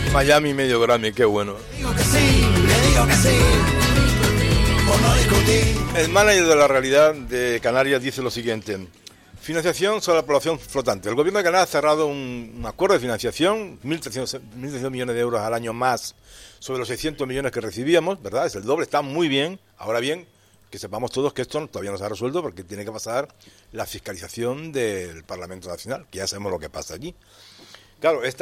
Miami medio Grammy, qué bueno. Digo que sí, le digo que sí, por no discutir. El manager de la realidad de Canarias dice lo siguiente: financiación sobre la población flotante. El gobierno de Canarias ha cerrado un acuerdo de financiación, 1.300 millones de euros al año más sobre los 600 millones que recibíamos, ¿verdad? Es el doble, está muy bien. Ahora bien, que sepamos todos que esto todavía no se ha resuelto porque tiene que pasar la fiscalización del Parlamento Nacional, que ya sabemos lo que pasa allí. Claro, es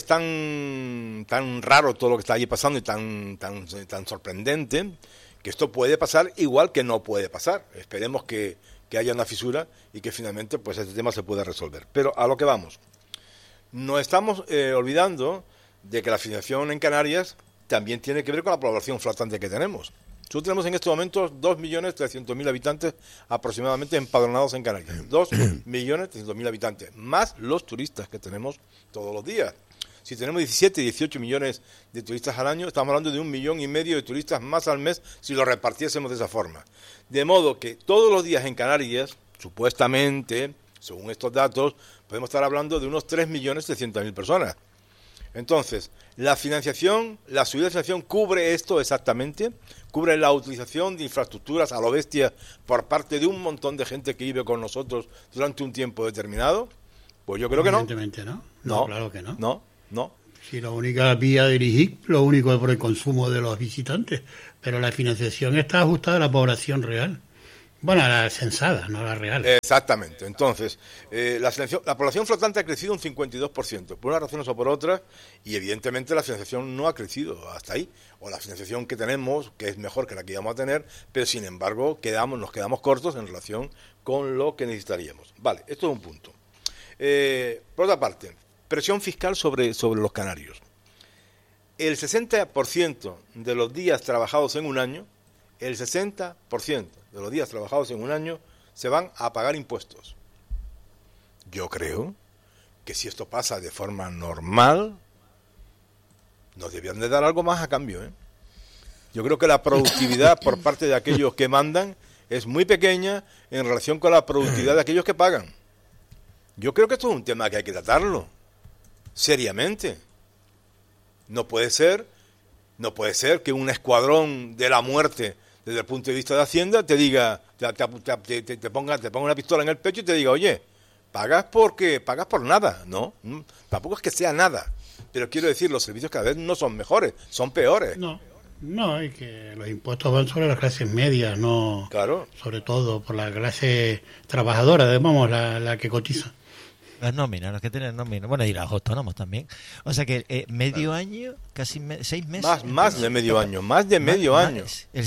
tan raro todo lo que está allí pasando y tan sorprendente que esto puede pasar igual que no puede pasar. Esperemos que haya una fisura y que finalmente pues este tema se pueda resolver. Pero a lo que vamos. Nos estamos olvidando de que la financiación en Canarias también tiene que ver con la población flotante que tenemos. Nosotros tenemos en estos momentos 2.300.000 habitantes aproximadamente empadronados en Canarias. 2.300.000 habitantes, más los turistas que tenemos todos los días. Si tenemos 17, 18 millones de turistas al año, estamos hablando de 1,5 millones de turistas más al mes si lo repartiésemos de esa forma. De modo que todos los días en Canarias, supuestamente, según estos datos, podemos estar hablando de unos 3.300.000 personas. Entonces, la financiación, la subida de financiación cubre esto exactamente, cubre la utilización de infraestructuras a lo bestia por parte de un montón de gente que vive con nosotros durante un tiempo determinado. Pues yo creo que no. Evidentemente no. No, claro que no. No. Si la única vía de dirigir, lo único es por el consumo de los visitantes, pero la financiación está ajustada a la población real. Bueno, a la censada, no a la real. Exactamente. Entonces, la población flotante ha crecido un 52%, por unas razones o por otras, y evidentemente la financiación no ha crecido hasta ahí. O la financiación que tenemos, que es mejor que la que íbamos a tener, pero sin embargo nos quedamos cortos en relación con lo que necesitaríamos. Vale, esto es un punto. Por otra parte, presión fiscal sobre los canarios. El 60% de los días trabajados en un año, el 60% de los días trabajados en un año se van a pagar impuestos. Yo creo que si esto pasa de forma normal, nos debieran de dar algo más a cambio, ¿eh? Yo creo que la productividad por parte de aquellos que mandan es muy pequeña en relación con la productividad de aquellos que pagan. Yo creo que esto es un tema que hay que tratarlo seriamente. No puede ser que un escuadrón de la muerte, desde el punto de vista de Hacienda, te diga, te ponga una pistola en el pecho y te diga, oye, pagas por nada. No, tampoco es que sea nada, pero quiero decir, los servicios cada vez no son mejores, son peores. No, es que los impuestos van sobre las clases medias, no, claro, sobre todo por la clase trabajadora, la que cotiza. Las nóminas, los que tienen nóminas, bueno, y los autónomos también. O sea que medio año, casi 6 meses. Más de medio año. Más de medio año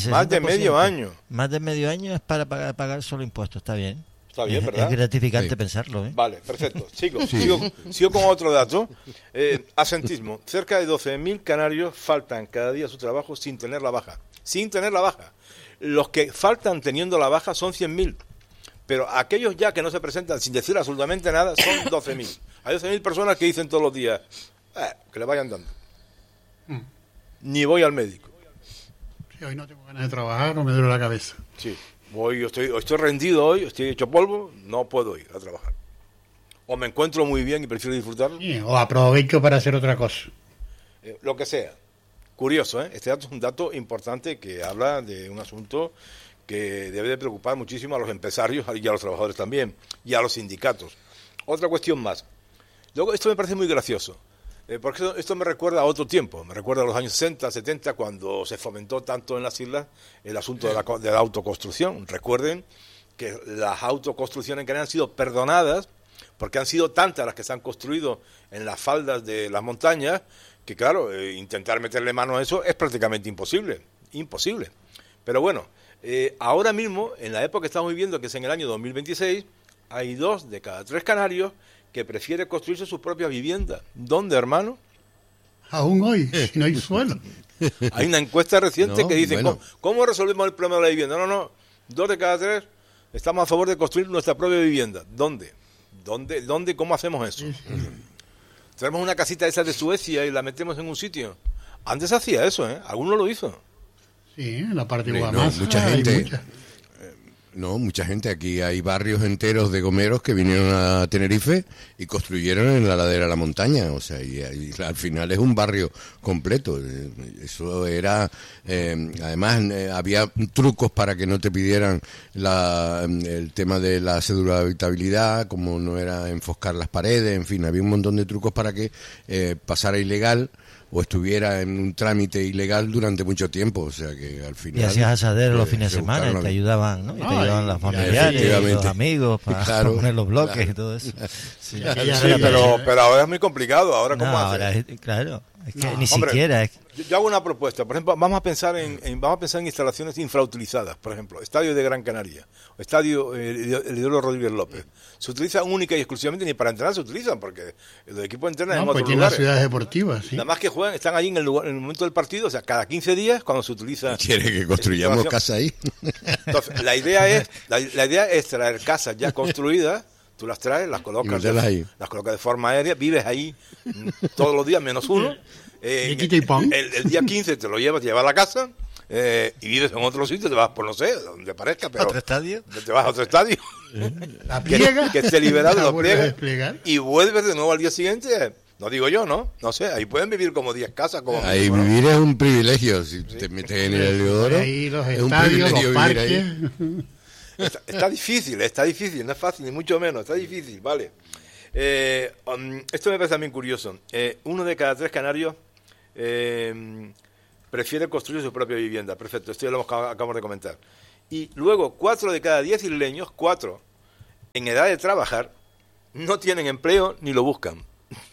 es para pagar solo impuestos, está bien. Está bien, ¿verdad? Es gratificante pensarlo, ¿eh? Vale, perfecto. Sigo con otro dato. Asentismo. Cerca de 12.000 canarios faltan cada día a su trabajo sin tener la baja. Los que faltan teniendo la baja son 100.000. Pero aquellos ya que no se presentan sin decir absolutamente nada son 12.000. Hay 12.000 personas que dicen todos los días, que le vayan dando. Ni voy al médico. Sí, hoy no tengo ganas de trabajar, no me duele la cabeza. Sí, estoy rendido hoy, estoy hecho polvo, no puedo ir a trabajar. O me encuentro muy bien y prefiero disfrutarlo. Sí, o aprovecho para hacer otra cosa. Lo que sea. Curioso, ¿eh? Este dato es un dato importante que habla de un asunto que debe de preocupar muchísimo a los empresarios y a los trabajadores también, y a los sindicatos. Otra cuestión más. Luego, esto me parece muy gracioso, porque esto me recuerda a otro tiempo, me recuerda a los años 60, 70, cuando se fomentó tanto en las islas el asunto de la autoconstrucción. Recuerden que las autoconstrucciones en Canarias han sido perdonadas, porque han sido tantas las que se han construido en las faldas de las montañas, que claro, intentar meterle mano a eso es prácticamente imposible. Pero bueno, ahora mismo, en la época que estamos viviendo, que es en el año 2026, hay 2 de cada 3 canarios que prefieren construirse sus propias viviendas. ¿Dónde, hermano? Aún hoy, si no hay suelo. Hay una encuesta reciente que dice, ¿cómo resolvemos el problema de la vivienda? No, 2 de cada 3 estamos a favor de construir nuestra propia vivienda. ¿Dónde? ¿Cómo hacemos eso? Sí. Tenemos una casita esa de Suecia y la metemos en un sitio. Antes se hacía eso, ¿eh? Alguno lo hizo. Sí, en la parte de Guamás. Mucha gente. No, mucha gente. Aquí hay barrios enteros de gomeros que vinieron a Tenerife y construyeron en la ladera de la montaña. O sea, y al final es un barrio completo. Eso era... además, había trucos para que no te pidieran el tema de la cédula de habitabilidad, como no era enfoscar las paredes, en fin, había un montón de trucos para que pasara ilegal o estuviera en un trámite ilegal durante mucho tiempo, o sea que al final... Y hacías asadero los fines de semana, y te ayudaban, ¿no? Y te ayudaban los familiares, los amigos, para poner los bloques y todo eso. Sí, pero ahora es muy complicado, ahora ¿cómo haces? Claro, es que ni siquiera... Yo hago una propuesta, por ejemplo, vamos a pensar en instalaciones infrautilizadas, por ejemplo, Estadio de Gran Canaria, Estadio Isidoro Rodríguez López. Se utilizan única y exclusivamente, ni para entrenar se utilizan, porque los equipos entrenan en otros lugares. Tienen ciudades deportivas, sí. Nada más que juegan, están allí en el momento del partido, o sea, cada 15 días cuando se utiliza... ¿Quiere que construyamos casa ahí? Entonces, la idea es traer casas ya construidas. Tú las traes, las colocas de forma aérea, vives ahí todos los días menos uno. El día 15 te lo llevas a la casa y vives en otro sitio, te vas por no sé, donde parezca, pero... ¿Otro estadio? Te vas a otro estadio. La pliega. Que esté liberado, lo pliegas y vuelves de nuevo al día siguiente. No digo yo, ¿no? No sé, ahí pueden vivir como 10 casas. Como ahí mismo, vivir es un privilegio, si te metes en el Heliodoro. Ahí los es un estadios, privilegio los vivir parques. ahí. Está difícil, no es fácil, ni mucho menos, está difícil, vale. Esto me parece también curioso. 1 de cada 3 canarios prefiere construir su propia vivienda. Perfecto, esto ya lo acabamos de comentar. Y luego 4 de cada 10 isleños, 4 en edad de trabajar, no tienen empleo ni lo buscan.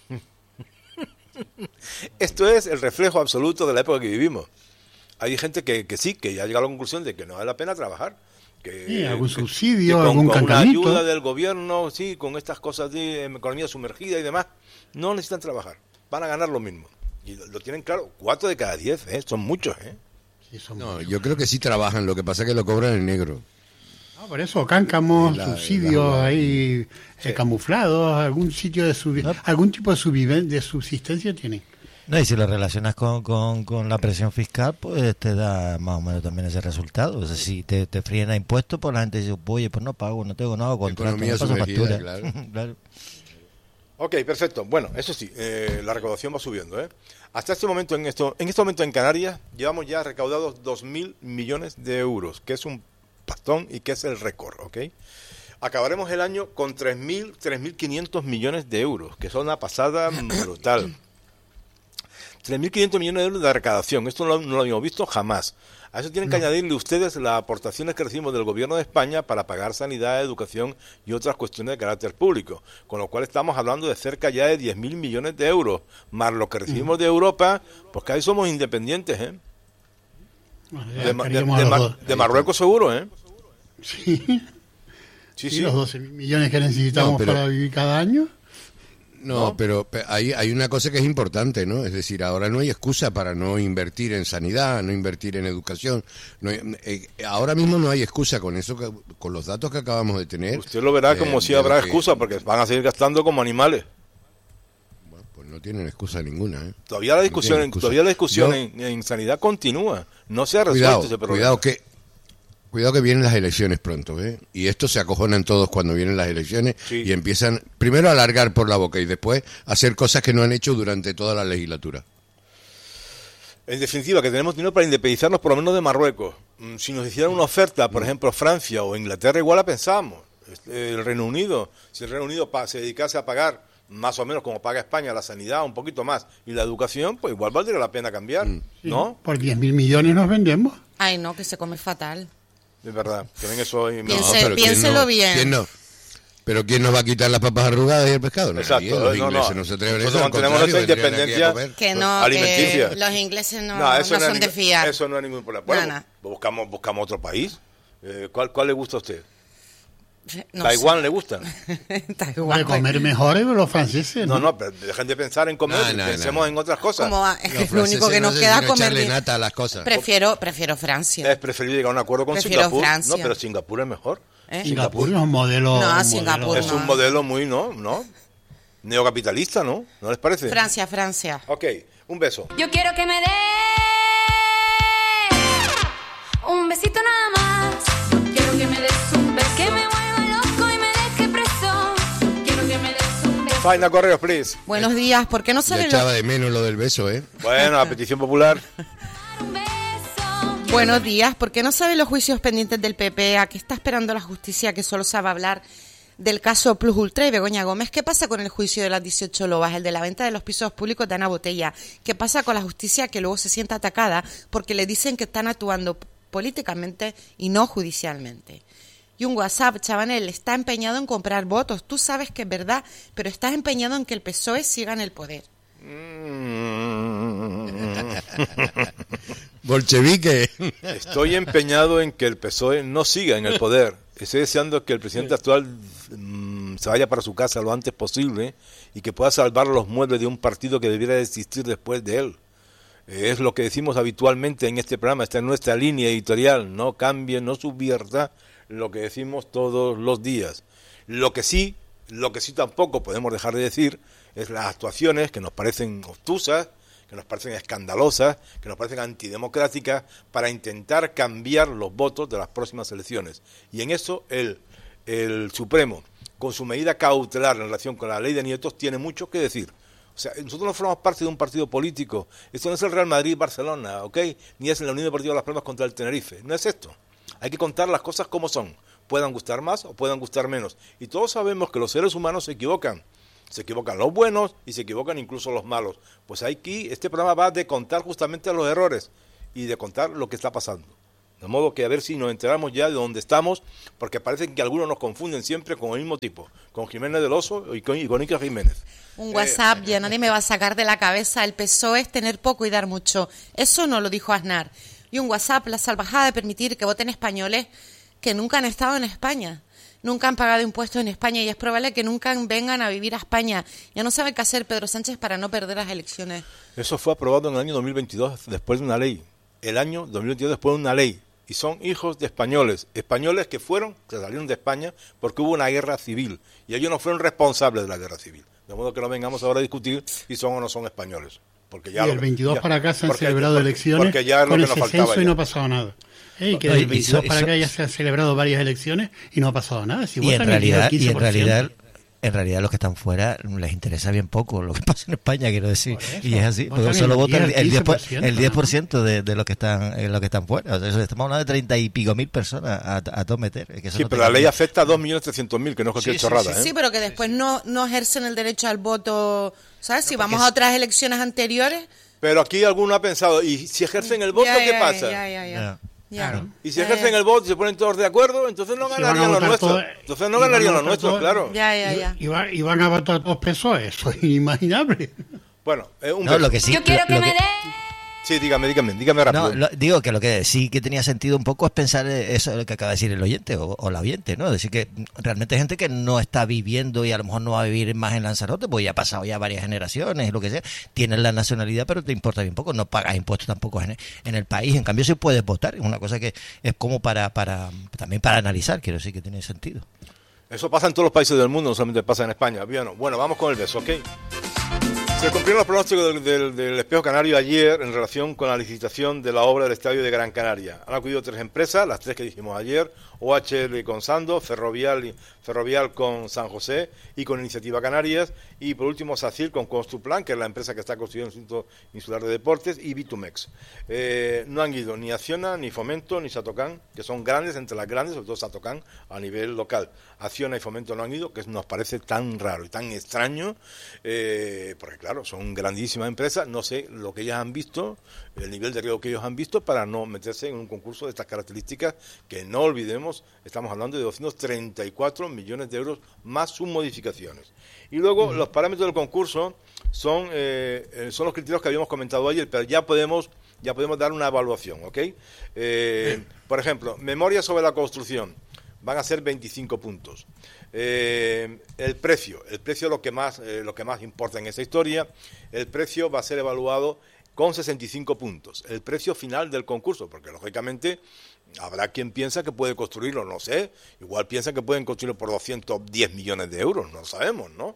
Esto es el reflejo absoluto de la época que vivimos. Hay gente que sí, que ya ha llegado a la conclusión de que no vale la pena trabajar. Que algún subsidio, con algún cancanito. Con una ayuda del gobierno, sí, con estas cosas de economía sumergida y demás, no necesitan trabajar, van a ganar lo mismo. Y lo tienen claro, 4 de cada 10, son muchos, Sí, son no, muchos. yo creo que sí trabajan, lo que pasa es que lo cobran en negro. Por eso, cáncamos, subsidios ahí camuflados, algún sitio de algún tipo de subsistencia tienen. No, y si lo relacionas con la presión fiscal, pues te da más o menos también ese resultado. O sea, si te fríen a impuestos, pues la gente dice, oye, pues no pago, no hago contrato, no paso factura. Claro. Claro. Ok, perfecto. Bueno, eso sí, la recaudación va subiendo, Hasta este momento, en este momento en Canarias, llevamos ya recaudados 2.000 millones de euros, que es un pastón y que es el récord, ¿ok? Acabaremos el año con 3.500 millones de euros, que es una pasada brutal. 3.500 millones de euros de recaudación, esto no lo habíamos visto jamás. A eso tienen que añadirle ustedes las aportaciones que recibimos del gobierno de España para pagar sanidad, educación y otras cuestiones de carácter público, con lo cual estamos hablando de cerca ya de 10.000 millones de euros, más lo que recibimos de Europa, pues que ahí somos independientes, de Marruecos seguro, Sí. Sí. Los 12 millones que necesitamos para vivir cada año. No, pero hay una cosa que es importante, ¿no? Es decir, ahora no hay excusa para no invertir en sanidad, no invertir en educación. Ahora mismo no hay excusa con eso, con los datos que acabamos de tener. Usted lo verá como si habrá excusa, porque van a seguir gastando como animales. Bueno, pues no tienen excusa ninguna, Todavía la discusión en sanidad continúa. No se ha resuelto ese problema. Cuidado que vienen las elecciones pronto, y esto se acojonan todos cuando vienen las elecciones y empiezan primero a alargar por la boca y después a hacer cosas que no han hecho durante toda la legislatura. En definitiva, que tenemos dinero para independizarnos por lo menos de Marruecos. Si nos hicieran una oferta, por ejemplo, Francia o Inglaterra, igual la pensábamos. El Reino Unido, si el Reino Unido se dedicase a pagar más o menos como paga España la sanidad, un poquito más, y la educación, pues igual valdría la pena cambiar, ¿no? Por 10.000 millones nos vendemos. Ay, no, que se come fatal. Es verdad, también eso... Piénselo bien. ¿Pero quién nos va a quitar las papas arrugadas y el pescado? Exacto, los ingleses no se atreven a eso. Nosotros mantenemos nuestra independencia alimenticia. Que los ingleses no son de fiar. Eso no es ningún problema. Bueno, buscamos otro país. ¿Cuál le gusta a usted? No ¿Taiwán sé. le gusta? De comer mejores los franceses. No, pero dejen de pensar en comer, pensemos en otras cosas. Es lo único que nos queda comer. Nata a las cosas. Prefiero Francia. Es preferible llegar a un acuerdo con Prefiero Singapur. Francia. No, pero Singapur es mejor. Singapur es un modelo. No, Singapur es un modelo muy, ¿no? Neocapitalista, ¿no? ¿No les parece? Francia. Ok, un beso. Yo quiero que me des un besito nada más. Quiero que me des un Faina Correos, please. Buenos días, ¿por qué no Le salen echaba los... de menos lo del beso, ¿eh? Bueno, a petición popular. Buenos días, ¿por qué no saben los juicios pendientes del PP? ¿A qué está esperando la justicia que solo sabe hablar del caso Plus Ultra y Begoña Gómez? ¿Qué pasa con el juicio de las 18 lobas, el de la venta de los pisos públicos de Ana Botella? ¿Qué pasa con la justicia que luego se siente atacada porque le dicen que están actuando políticamente y no judicialmente? Y un WhatsApp, Chabanel, está empeñado en comprar votos. Tú sabes que es verdad, pero estás empeñado en que el PSOE siga en el poder. Bolchevique. Estoy empeñado en que el PSOE no siga en el poder. Estoy deseando que el presidente actual se vaya para su casa lo antes posible y que pueda salvar los muebles de un partido que debiera existir después de él. Es lo que decimos habitualmente en este programa, está en nuestra línea editorial. No cambie, no subvierta lo que decimos todos los días. Lo que sí tampoco podemos dejar de decir es las actuaciones que nos parecen obtusas, que nos parecen escandalosas, que nos parecen antidemocráticas para intentar cambiar los votos de las próximas elecciones. Y en eso el Supremo, con su medida cautelar en relación con la ley de nietos, tiene mucho que decir. O sea, nosotros no formamos parte de un partido político. Esto no es el Real Madrid-Barcelona, ¿ok? Ni es la Unión Deportiva de Las Palmas contra el Tenerife. No es esto. Hay que contar las cosas como son. Puedan gustar más o puedan gustar menos. Y todos sabemos que los seres humanos se equivocan. Se equivocan los buenos y se equivocan incluso los malos. Pues aquí este programa va de contar justamente los errores y de contar lo que está pasando. De modo que a ver si nos enteramos ya de dónde estamos, porque parece que algunos nos confunden siempre con el mismo tipo, con Jiménez del Oso y con Iker Jiménez. Un WhatsApp, ya nadie me va a sacar de la cabeza. El PSOE es tener poco y dar mucho. Eso no lo dijo Aznar. Y un WhatsApp, la salvajada de permitir que voten españoles que nunca han estado en España. Nunca han pagado impuestos en España y es probable que nunca vengan a vivir a España. Ya no sabe qué hacer Pedro Sánchez para no perder las elecciones. Eso fue aprobado en el año 2022 después de una ley. El año 2022 después de una ley. Y son hijos de españoles. Españoles que salieron de España porque hubo una guerra civil. Y ellos no fueron responsables de la guerra civil. De modo que no vengamos ahora a discutir si son o no son españoles. Porque ya y el 22 para acá se han celebrado elecciones con ese censo y no ha pasado nada. Que del 22 para acá ya se han celebrado varias elecciones y no ha pasado nada. Si y en realidad los que están fuera les interesa bien poco lo que pasa en España, quiero decir. Y es así, porque solo votan el 10% de los que están fuera. O sea, estamos hablando de 30 y pico mil personas a todo meter. Es que sí, pero la ley afecta a 2.300.000, que no es cualquier chorrada. Sí, pero que después no ejercen el derecho al voto, ¿sabes? Si vamos a otras elecciones anteriores... Pero aquí alguno ha pensado, ¿y si ejercen el voto, qué pasa? Claro. Y si ejercen el voto y se ponen todos de acuerdo, entonces no ganarían los nuestros. Entonces no ganarían los nuestros, claro. Y van a votar todos PSOE, eso es inimaginable. Bueno, lo que sí, yo quiero que me dé... Sí, dígame rápido. No, digo que lo que sí que tenía sentido un poco es pensar eso que acaba de decir el oyente o la oyente, ¿no? Es decir, que realmente hay gente que no está viviendo y a lo mejor no va a vivir más en Lanzarote, pues ya ha pasado ya varias generaciones, lo que sea, tienes la nacionalidad, pero te importa bien poco, no pagas impuestos tampoco en el país, en cambio sí puedes votar, es una cosa que es como también para analizar, quiero decir que tiene sentido. Eso pasa en todos los países del mundo, no solamente pasa en España. Bueno, vamos con el beso, ¿ok? Se cumplieron los pronósticos del Espejo Canario ayer en relación con la licitación de la obra del Estadio de Gran Canaria. Han acudido 3 empresas, las 3 que dijimos ayer, OHL con Sando, Ferrovial con San José y con Iniciativa Canarias, y por último SACIR con Construplan, que es la empresa que está construyendo el Instituto Insular de Deportes, y Bitumex. No han ido ni Acciona, ni Fomento, ni Satocán, que son grandes, entre las grandes, sobre todo Satocán, a nivel local. Acciona y Fomento no han ido, que nos parece tan raro y tan extraño, porque claro, son grandísimas empresas, no sé lo que ellas han visto, el nivel de riesgo que ellos han visto para no meterse en un concurso de estas características, que no olvidemos, estamos hablando de 234 millones de euros más sus modificaciones. Y luego los parámetros del concurso son los criterios que habíamos comentado ayer, pero ya podemos dar una evaluación, ¿ok? Por ejemplo, memoria sobre la construcción, van a ser 25 puntos. El precio es lo que más importa en esta historia. El precio va a ser evaluado con 65 puntos. El precio final del concurso, porque lógicamente habrá quien piensa que puede construirlo, no sé, igual piensan que pueden construirlo por 210 millones de euros, no lo sabemos, ¿no?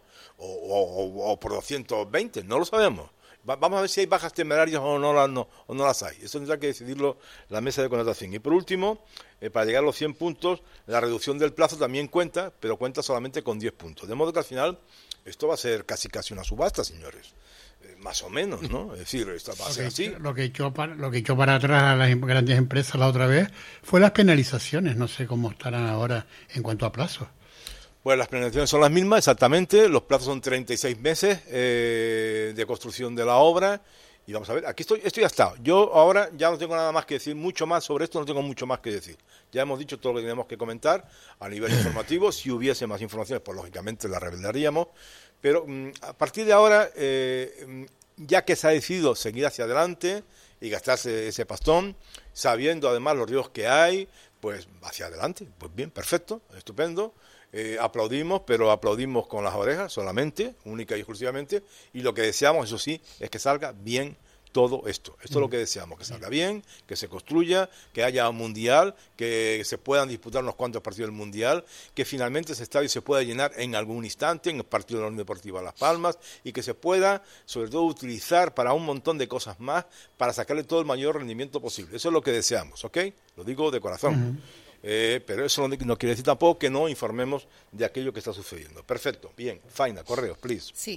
O por 220, no lo sabemos. Vamos a ver si hay bajas temerarias o no las hay. Eso tendrá que decidirlo la mesa de contratación. Y por último, para llegar a los 100 puntos, la reducción del plazo también cuenta, pero cuenta solamente con 10 puntos. De modo que al final Esto va a ser casi una subasta, señores. Más o menos, ¿no? Es decir, esto va a ser así. Lo que echó para atrás a las grandes empresas la otra vez fue las penalizaciones. No sé cómo estarán ahora en cuanto a plazos. Pues las penalizaciones son las mismas, exactamente. Los plazos son 36 meses de construcción de la obra. Y vamos a ver, aquí esto ya está. Yo ahora ya no tengo nada más que decir, mucho más sobre esto, no tengo mucho más que decir. Ya hemos dicho todo lo que tenemos que comentar a nivel informativo. Si hubiese más informaciones, pues lógicamente las revelaríamos. Pero a partir de ahora, ya que se ha decidido seguir hacia adelante y gastarse ese pastón, sabiendo además los riesgos que hay, pues hacia adelante. Pues bien, perfecto, estupendo. Aplaudimos, pero aplaudimos con las orejas solamente, única y exclusivamente, y lo que deseamos, eso sí, es que salga bien todo esto. Esto es lo que deseamos, que salga bien, que se construya, que haya un mundial, que se puedan disputar unos cuantos partidos del mundial, que finalmente ese estadio se pueda llenar en algún instante, en el partido de la Unión Deportiva Las Palmas, y que se pueda, sobre todo, utilizar para un montón de cosas más, para sacarle todo el mayor rendimiento posible. Eso es lo que deseamos, ¿ok? Lo digo de corazón. Pero eso no quiere decir tampoco que no informemos de aquello que está sucediendo. Perfecto, bien. Faina, correos, please. Sí.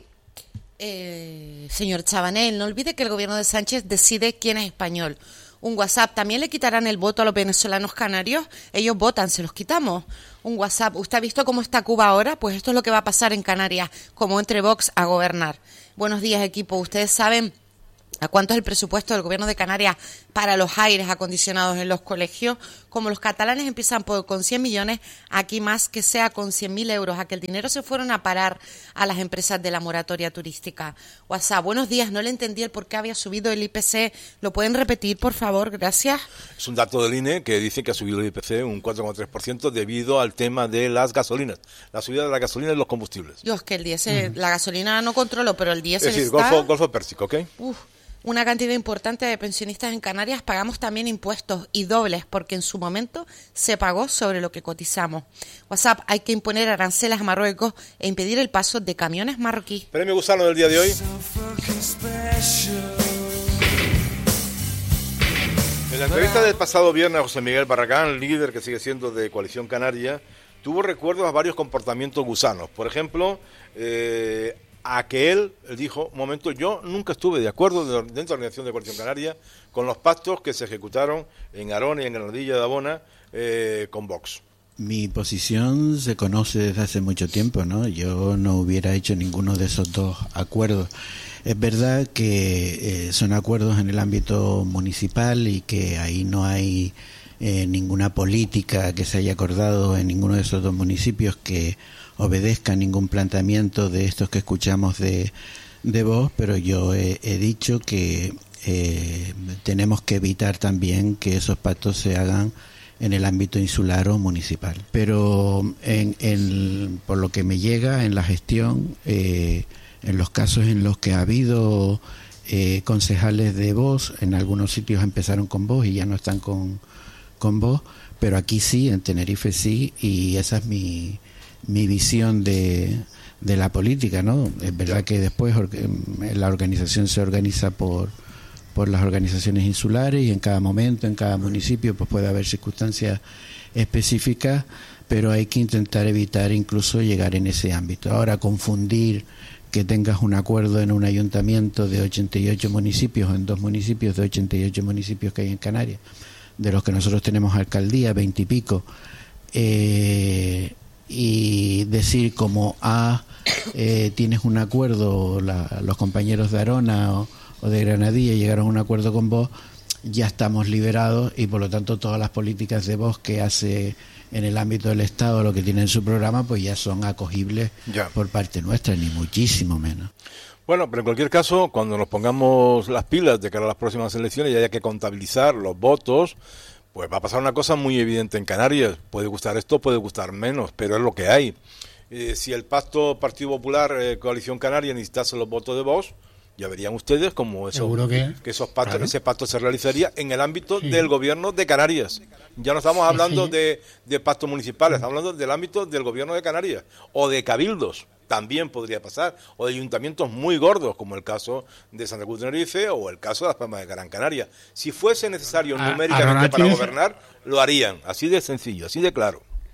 Señor Chabanel, no olvide que el gobierno de Sánchez decide quién es español. Un WhatsApp, ¿también le quitarán el voto a los venezolanos canarios? Ellos votan, se los quitamos. Un WhatsApp, ¿usted ha visto cómo está Cuba ahora? Pues esto es lo que va a pasar en Canarias, como entre Vox a gobernar. Buenos días, equipo. Ustedes saben ¿a cuánto es el presupuesto del Gobierno de Canarias para los aires acondicionados en los colegios? Como los catalanes empiezan con 100 millones, aquí más que sea con 100.000 euros. A que el dinero se fueron a parar a las empresas de la moratoria turística. WhatsApp, buenos días, no le entendí el por qué había subido el IPC. ¿Lo pueden repetir, por favor? Gracias. Es un dato del INE que dice que ha subido el IPC un 4,3% debido al tema de las gasolinas. La subida de la gasolina y los combustibles. Yo es que el diésel, la gasolina no controlo, pero el diésel es decir, está... Golfo Pérsico, ¿ok? Una cantidad importante de pensionistas en Canarias pagamos también impuestos y dobles porque en su momento se pagó sobre lo que cotizamos. WhatsApp, hay que imponer aranceles a Marruecos e impedir el paso de camiones marroquíes. Premio Gusano del día de hoy. En la entrevista del pasado viernes a José Miguel Barragán, líder que sigue siendo de Coalición Canaria, tuvo recuerdos a varios comportamientos gusanos. Por ejemplo, a que él dijo, un momento, yo nunca estuve de acuerdo dentro de la organización de Coalición Canaria con los pactos que se ejecutaron en Arona y en Granadilla de Abona con Vox. Mi posición se conoce desde hace mucho tiempo, ¿no? Yo no hubiera hecho ninguno de esos dos acuerdos. Es verdad que son acuerdos en el ámbito municipal y que ahí no hay ninguna política que se haya acordado en ninguno de esos dos municipios que obedezca ningún planteamiento de estos que escuchamos de Vox, pero yo he dicho que tenemos que evitar también que esos pactos se hagan en el ámbito insular o municipal. Pero por lo que me llega en la gestión, en los casos en los que ha habido concejales de Vox, en algunos sitios empezaron con Vox y ya no están con Vox, pero aquí sí, en Tenerife sí, y esa es mi visión de la política, ¿no? Es verdad que después la organización se organiza por las organizaciones insulares y en cada momento, en cada municipio, pues puede haber circunstancias específicas, pero hay que intentar evitar incluso llegar en ese ámbito. Ahora, confundir que tengas un acuerdo en un ayuntamiento de 88 municipios o en dos municipios de 88 municipios que hay en Canarias, de los que nosotros tenemos alcaldía, 20 y pico, y decir como tienes un acuerdo, los compañeros de Arona o de Granadilla llegaron a un acuerdo con Vox, ya estamos liberados y por lo tanto todas las políticas de Vox que hace en el ámbito del Estado, lo que tiene en su programa, pues ya son acogibles por parte nuestra, ni muchísimo menos. Bueno, pero en cualquier caso, cuando nos pongamos las pilas de cara a las próximas elecciones y haya que contabilizar los votos, pues va a pasar una cosa muy evidente en Canarias. Puede gustar esto, puede gustar menos, pero es lo que hay. Si el pacto Partido Popular, Coalición Canaria necesitase los votos de Vox, ya verían ustedes cómo que esos pactos, claro, ese pacto se realizaría en el ámbito del gobierno de Canarias. Ya no estamos hablando de pactos municipales, estamos hablando del ámbito del gobierno de Canarias o de cabildos. También podría pasar, o de ayuntamientos muy gordos, como el caso de Santa Cruz de Tenerife o el caso de Las Palmas de Gran Canaria. Si fuese necesario numéricamente para gobernar, lo harían, así de sencillo, así de claro.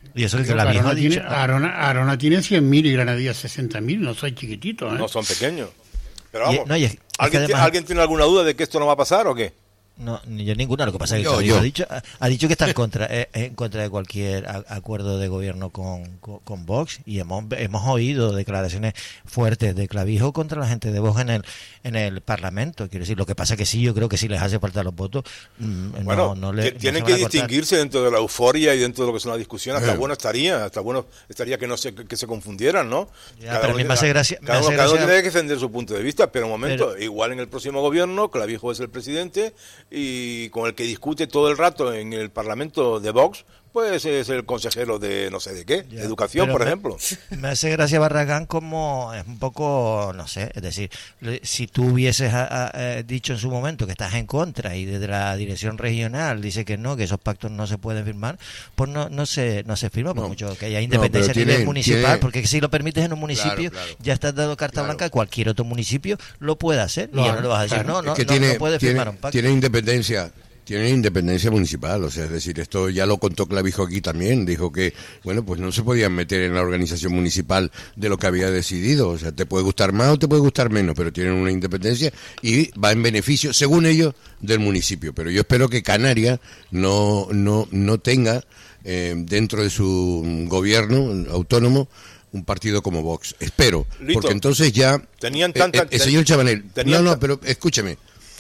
Y eso que Digo, Clavijo ha Arona dicho... tiene, Arona tiene 100.000 y Granadilla 60.000, no soy chiquitito, ¿eh? No son pequeños. Pero vamos, Y es que ¿alguien, además- ¿alguien tiene alguna duda de que esto no va a pasar o qué? No, ni yo ninguna. Lo que pasa es que Yo. Clavijo ha dicho que está en contra de cualquier acuerdo de gobierno con Vox, y hemos oído declaraciones fuertes de Clavijo contra la gente de Vox en el Parlamento. Quiero decir, lo que pasa es que sí, yo creo que si les hace falta los votos, Bueno, tienen que distinguirse dentro de la euforia y dentro de lo que es una discusión. Hasta bueno estaría que no que se confundieran, ¿no? Ya, pero a mí me hace gracia... Cada uno tiene que defender su punto de vista, pero un momento, igual en el próximo gobierno, Clavijo es el presidente y con el que discute todo el rato en el Parlamento de Vox, pues es el consejero de no sé de qué, de educación, por ejemplo. Me hace gracia Barragán como es un poco, no sé, es decir, si tú hubieses dicho en su momento que estás en contra y desde la dirección regional dice que no, que esos pactos no se pueden firmar, pues no se firma, por mucho que haya independencia a nivel municipal, porque si lo permites en un municipio, Claro. ya estás dado carta blanca, cualquier otro municipio lo puede hacer, y ya no le vas a decir, no puede firmar un pacto. Tiene independencia municipal, o sea, es decir, esto ya lo contó Clavijo aquí también, dijo que, bueno, pues no se podían meter en la organización municipal de lo que había decidido, o sea, te puede gustar más o te puede gustar menos, pero tienen una independencia y va en beneficio, según ellos, del municipio. Pero yo espero que Canarias no tenga dentro de su gobierno autónomo un partido como Vox. Espero, Lito, porque entonces ya... tenían tanta... señor Chabanel, pero escúcheme.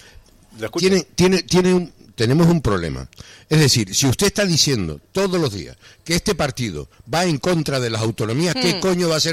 Tenemos un problema. Es decir, si usted está diciendo todos los días que este partido va en contra de las autonomías, ¿qué coño va a hacer